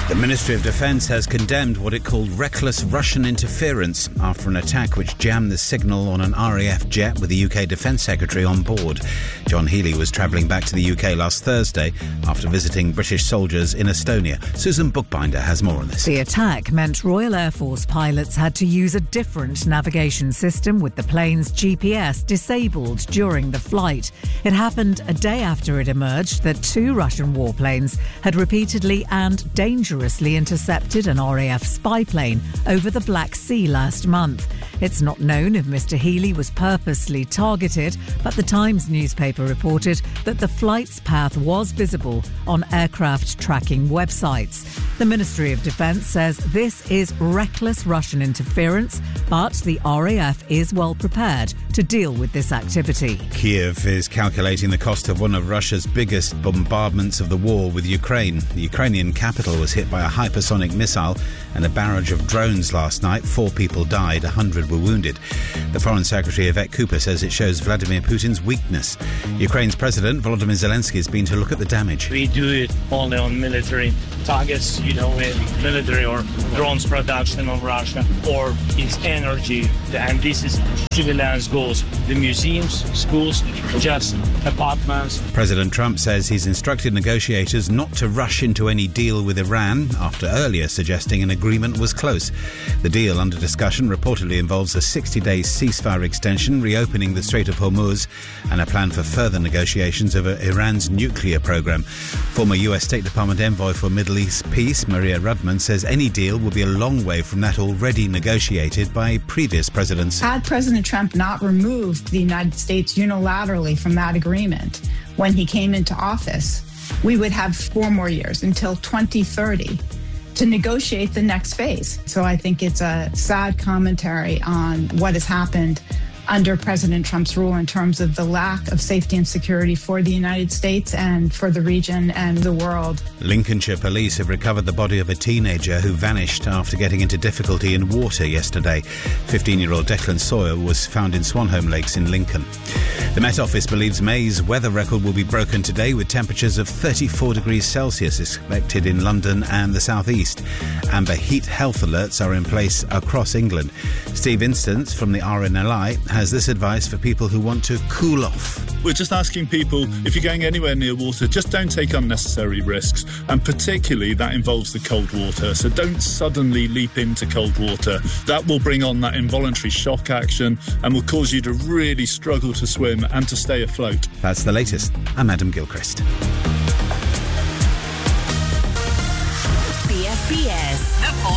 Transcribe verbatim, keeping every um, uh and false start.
The Ministry of Defence has condemned what it called reckless Russian interference after an attack which jammed the signal on an R A F jet with the U K Defence Secretary on board. John Healey was travelling back to the U K last Thursday after visiting British soldiers in Estonia. Susan Bookbinder has more on this. The attack meant Royal Air Force pilots had to use a different navigation system with the plane's G P S disabled during the flight. It happened a day after it emerged that two Russian warplanes had repeatedly and dangerously intercepted an R A F spy plane over the Black Sea last month. It's not known if Mr Healey was purposely targeted, but the Times newspaper reported that the flight's path was visible on aircraft tracking websites. The Ministry of Defence says this is reckless Russian interference, but the R A F is well prepared to deal with this activity. Kiev is calculating the cost of one of Russia's biggest bombardments of the war with Ukraine. The Ukrainian capital was hit by a hypersonic missile and a barrage of drones last night. Four people died, a hundred were wounded. The Foreign Secretary Yvette Cooper says it shows Vladimir Putin's weakness. Ukraine's President Volodymyr Zelensky has been to look at the damage. We do it only on military targets, you know, in military or drones production of Russia, or its energy, and this is civilians goals, the museums, schools, just apartments. President Trump says he's instructed negotiators not to rush into any deal with Iran after earlier suggesting an agreement was close. The deal under discussion reportedly involves a sixty-day ceasefire extension, reopening the Strait of Hormuz, and a plan for further negotiations over Iran's nuclear program. Former U S State Department envoy for Middle East peace, Maria Rudman, says any deal will be a long way from that already negotiated by previous presidents. Had President Trump not removed the United States unilaterally from that agreement when he came into office, we would have four more years until twenty thirty to negotiate the next phase. So I think it's a sad commentary on what has happened under President Trump's rule in terms of the lack of safety and security for the United States and for the region and the world. Lincolnshire police have recovered the body of a teenager who vanished after getting into difficulty in water yesterday. fifteen-year-old Declan Sawyer was found in Swanholme Lakes in Lincoln. The Met Office believes May's weather record will be broken today, with temperatures of thirty-four degrees Celsius expected in London and the southeast. Amber heat health alerts are in place across England. Steve Instance from the R N L I has this advice for people who want to cool off. We're just asking people, if you're going anywhere near water, just don't take unnecessary risks. And particularly that involves the cold water. So don't suddenly leap into cold water. That will bring on that involuntary shock action and will cause you to really struggle to swim and to stay afloat. That's the latest. I'm Adam Gilchrist. B F B S. The